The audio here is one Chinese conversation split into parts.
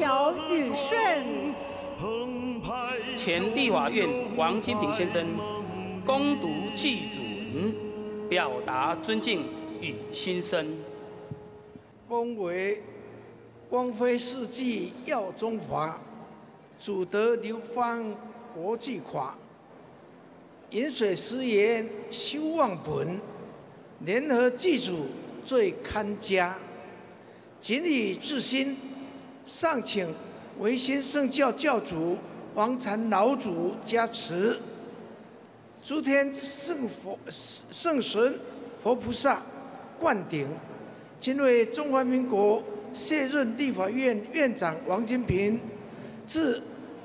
调雨顺。 前立法院王金平先生恭读祭准，表达尊敬与心声。 恭维光辉世纪耀中华，祖德流芳国际华。饮水思源修望本，联合祭祖最堪家。谨以至心，上请维新圣教教主王禅老祖加持，诸天圣神佛菩萨灌顶。今为中华民国卸任立法院院长王金平，自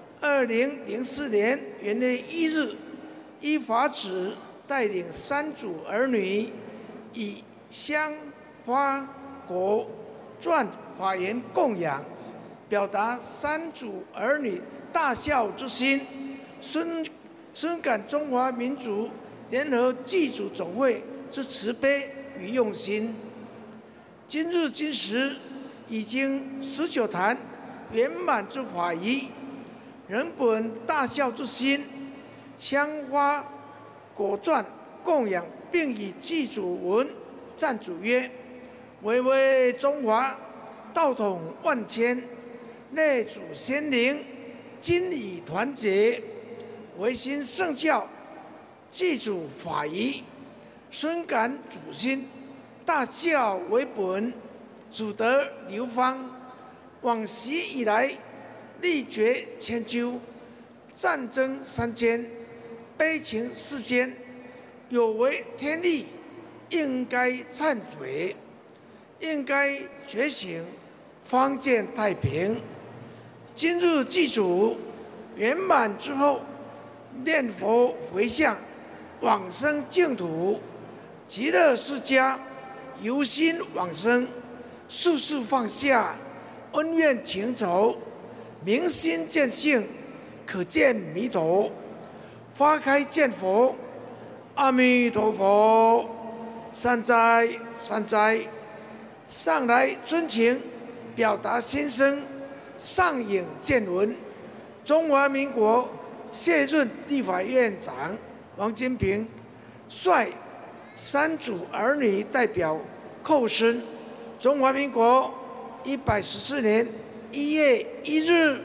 2004年元月1日，依法旨带领三组儿女，以香花果篆法言供养，表达三组儿女大孝之心，深感中华民族联合祭祖总会之慈悲与用心。今日今时，已经19坛圆满之法仪，人本大孝之心，香花果篆供养，并以祭祖文赞主曰：巍巍中华，道统万千，内祖先灵，今已团结，维新圣教，祭祖法仪，深感祖心，大孝为本，祖德流芳。往昔以来，历绝千秋，战争三千，悲情世间，有违天理，应该忏悔，应该觉醒，方见太平。今日祭祖圆满之后，念佛回向，往生净土，极乐世家，由心往生，速速放下恩怨情仇，明心见性，可见弥陀，花开见佛。阿弥陀佛，善哉善哉。上来尊请，表达心声，上引见闻。中华民国卸任立法院长王金平率三组儿女代表叩身。中华民国114年1月1日，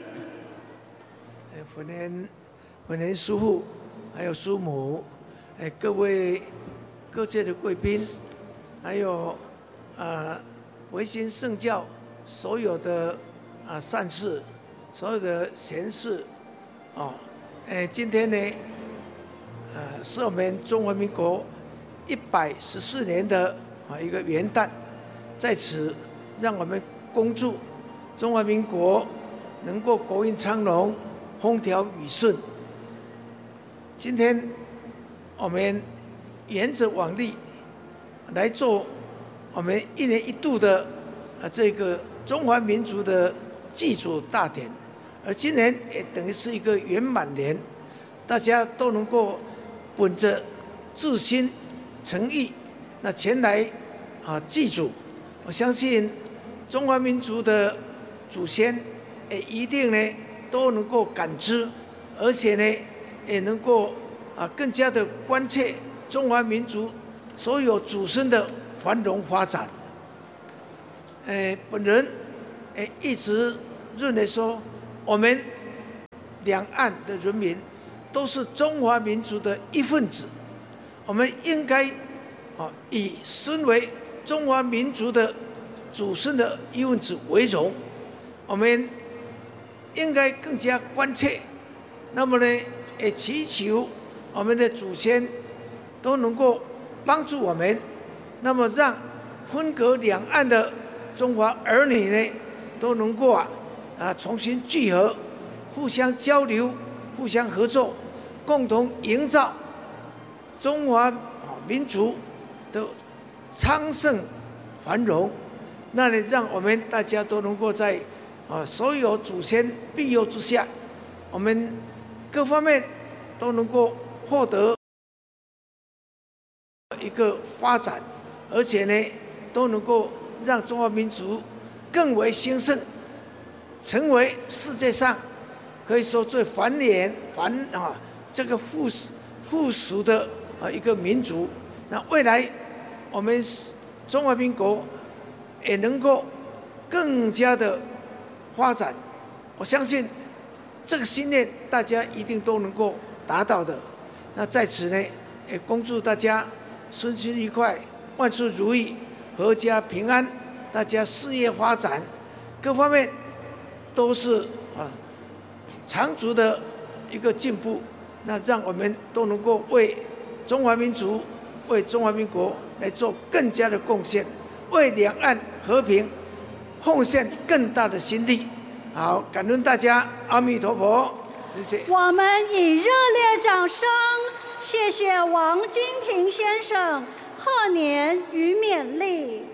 本年叔父还有叔母，各位各界的贵宾，还有维新圣教所有的善事，所有的贤士，今天呢，是我们中华民国114年的一个元旦，在此让我们恭祝中华民国能够国运昌隆，风调雨顺。今天我们沿着往例来做我们1年1度的这个中华民族的祭祖大典，而今年也等于是一个圆满年，大家都能够本着至心诚意，那前来祭祖。我相信中华民族的祖先也一定呢都能够感知，而且呢也能够更加的关切中华民族所有祖孙的繁荣发展。本人一直认为说，我们两岸的人民都是中华民族的一份子，我们应该以身为中华民族的祖孙的一份子为荣，我们应该更加关切。那么呢，也祈求我们的祖先都能够帮助我们，那么让分隔两岸的中华儿女呢，都能够重新聚合，互相交流，互相合作，共同营造中华民族的昌盛繁荣。那里让我们大家都能够在所有祖先庇佑之下，我们各方面都能够获得一个发展，而且呢，都能够让中华民族更为兴盛。 成为世界上可以说最这个富庶的一个民族。那未来我们中华民国也能够更加的发展，我相信这个信念大家一定都能够达到的。那在此呢，也恭祝大家身心愉快，万事如意，阖家平安，大家事业发展，各方面都是长足的一个进步。那让我们都能够为中华民族、为中华民国来做更加的贡献，为两岸和平奉献更大的心力。好，感恩大家，阿弥陀佛，谢谢。 我们以热烈掌声，谢谢王金平先生，贺年与勉励。